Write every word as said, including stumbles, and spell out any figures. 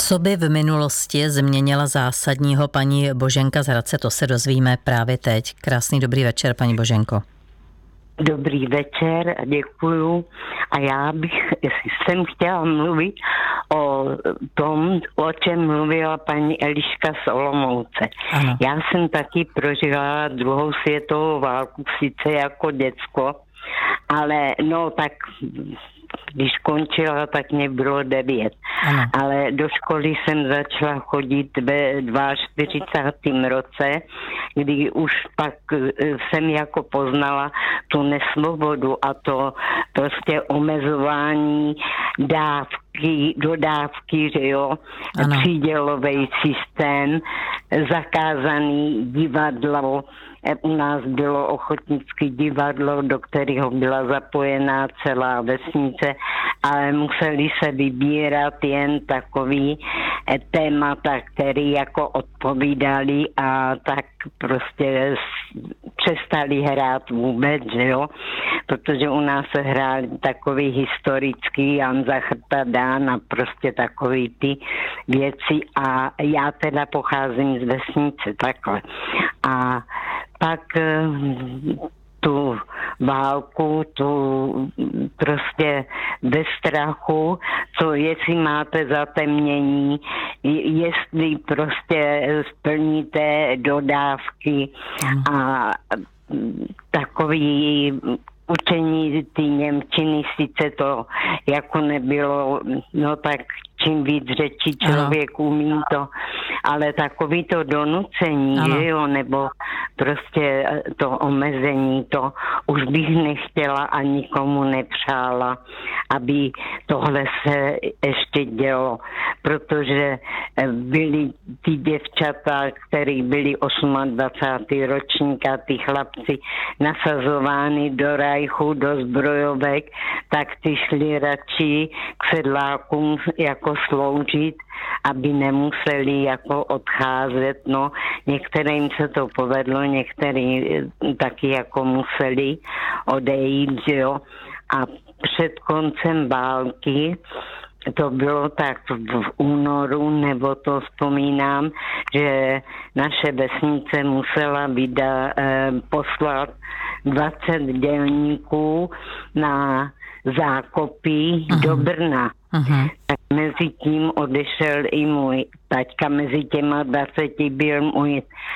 Co by v minulosti změnila zásadního paní Boženka z Hradce, to se dozvíme právě teď. Krásný dobrý večer, paní Boženko. Dobrý večer a děkuju. A já bych, jestli jsem chtěla mluvit o tom, o čem mluvila paní Eliška z Olomouce. Ano. Já jsem taky prožila druhou světovou válku, sice jako děcko, ale no tak když končila, tak mě bylo devět. Ano. Ale do školy jsem začala chodit ve čtyřicátém druhém roce, kdy už pak jsem jako poznala tu nesvobodu a to prostě omezování dávky, dodávky, že jo, přídělový systém, zakázaný divadlo. U nás bylo ochotnické divadlo, do kterého byla zapojená celá vesnice, ale museli se vybírat jen takový témata, které jako odpovídali a tak prostě přestali hrát vůbec, že jo, protože u nás se hráli takový historický Jan Zachrtadán a prostě takový ty věci a já teda pocházím z vesnice takhle. A pak tu válku, tu prostě ve strachu, co jestli máte zatemnění, jestli prostě splníte dodávky a takový učení ty němčiny, sice to jako nebylo, no tak čím víc řečí člověk umí to, ale takový to donucení, že jo, nebo prostě to omezení, to už bych nechtěla a nikomu nepřála, aby tohle se ještě dělo, protože byli ty děvčata, který byli dvacátého osmého ročníka, ty chlapci nasazovány do rajchu, do zbrojovek, tak ty šli radši k sedlákům jako sloužit, aby nemuseli jako odcházet, no některým se to povedlo, některý taky jako museli odejít, jo, a před koncem války to bylo tak v únoru, nebo to vzpomínám, že naše vesnice musela vyda, eh, poslat dvacet dělníků na zákopy uh-huh. do Brna. Uh-huh. Tak mezi tím odešel i můj taťka, mezi těma dvaceti byl můj